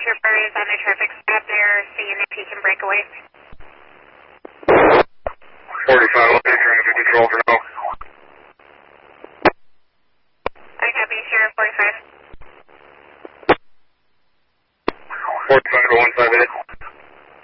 trooper is on a traffic stop there, seeing if he can break away. 45, I'll be trying to control for now. I copy, Sheriff 45. 45 to 158.